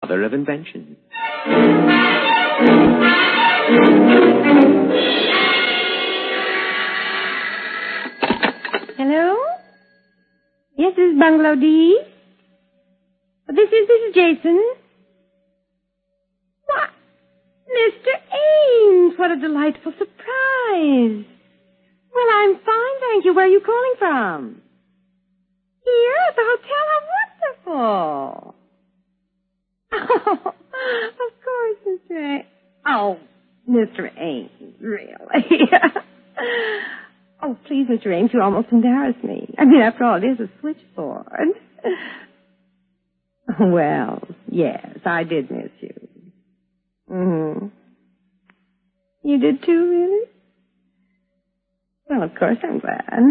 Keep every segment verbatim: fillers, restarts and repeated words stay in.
father of invention. Hello? Yes, this is Bungalow D. This is this is Jason. What? Mister Ames, what a delightful surprise. Well, I'm fine, thank you. Where are you calling from? Here at the hotel? How wonderful. Oh, of course, Mister Ames. Oh, Mister Ames, really? Oh, please, Mister Ames, you almost embarrassed me. I mean, after all, it is a switchboard. Well, yes, I did miss you. Mm-hmm. You did too, really? Well, of course I'm glad.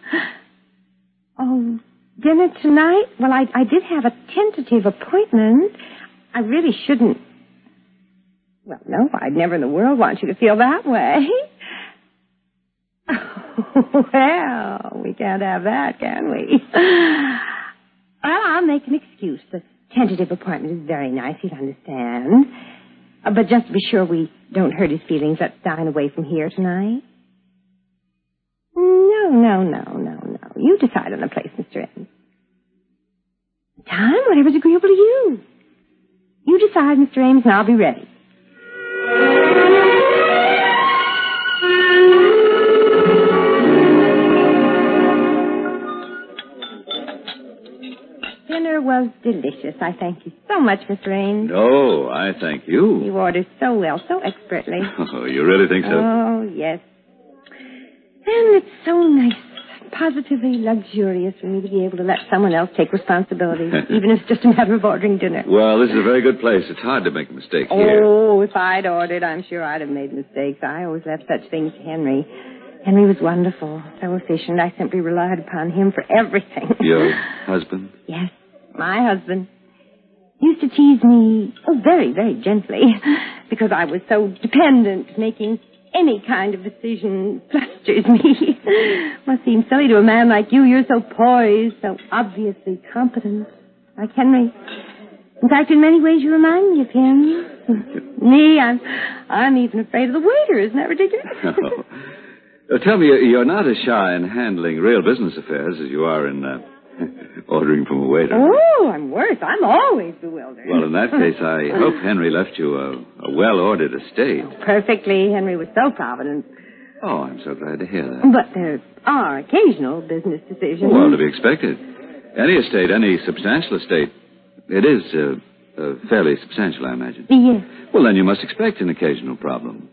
Oh, dinner tonight? Well, I, I did have a tentative appointment. I really shouldn't. Well, no, I'd never in the world want you to feel that way. Well, we can't have that, can we? Well, I'll make an excuse. The tentative appointment is very nice, you'd understand. Uh, but just to be sure we don't hurt his feelings, let's dine away from here tonight. No, no, no, no, no. You decide on the place, Mister Ames. Time, whatever's agreeable to you. You decide, Mister Ames, and I'll be ready. Dinner was delicious. I thank you so much, Mister Ames. No, I thank you. You ordered so well, so expertly. Oh, you really think so? Oh, yes. And it's so nice, positively luxurious for me to be able to let someone else take responsibility, even if it's just a matter of ordering dinner. Well, this is a very good place. It's hard to make a mistake here. Oh, if I'd ordered, I'm sure I'd have made mistakes. I always left such things to Henry. Henry was wonderful, so efficient. I simply relied upon him for everything. Your husband? Yes, my husband. He used to tease me, oh, very, very gently, because I was so dependent, making any kind of decision flusters me. Must seem silly to a man like you. You're so poised, so obviously competent, like Henry. In fact, in many ways, you remind me of him. Me, I'm, I'm even afraid of the waiter. Isn't that ridiculous? Oh. Uh, tell me, you're not as shy in handling real business affairs as you are in uh, ordering from a waiter. Oh, I'm worse. I'm always bewildered. Well, in that case, I hope Henry left you a, a well-ordered estate. Perfectly. Henry was so provident. Oh, I'm so glad to hear that. But there are occasional business decisions. Well, to be expected. Any estate, any substantial estate, it is uh, uh, fairly substantial, I imagine. Yes. Well, then you must expect an occasional problem.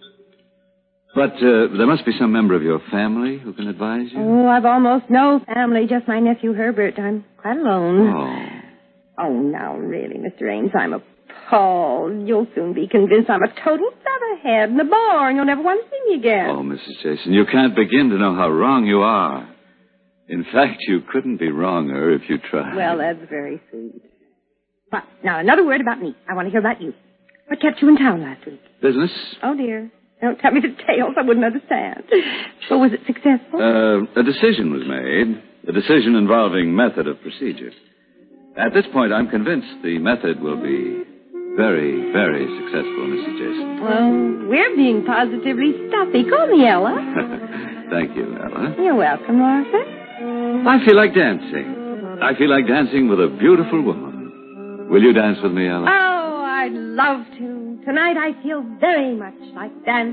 But uh, there must be some member of your family who can advise you. Oh, I've almost no family, just my nephew Herbert. I'm quite alone. Oh. Oh, now, really, Mister Ames, I'm appalled. You'll soon be convinced I'm a total featherhead and a bore, and you'll never want to see me again. Oh, Missus Jason, you can't begin to know how wrong you are. In fact, you couldn't be wronger if you tried. Well, that's very sweet. But now, another word about me. I want to hear about you. What kept you in town last week? Business? Oh, dear. Don't tell me details. I wouldn't understand. So was it successful? Uh, a decision was made. A decision involving method of procedure. At this point, I'm convinced the method will be very, very successful, Missus Jason. Well, we're being positively stuffy. Call me Ella. Thank you, Ella. You're welcome, Martha. I feel like dancing. I feel like dancing with a beautiful woman. Will you dance with me, Ella? Oh, I'd love to. Tonight I feel very much like dancing.